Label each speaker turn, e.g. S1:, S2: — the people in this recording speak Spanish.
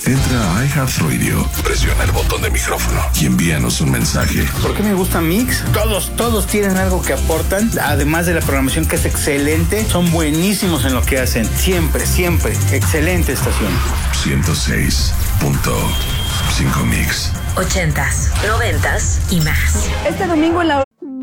S1: Entra a iHeartRadio, presiona el botón de micrófono y envíanos un mensaje.
S2: ¿Por qué me gusta Mix? Todos tienen algo que aportan, además de la programación que es excelente. Son buenísimos en lo que hacen. Siempre. Excelente estación.
S1: 106.5 Mix.
S3: 80s, 90s y más.
S4: Este domingo en la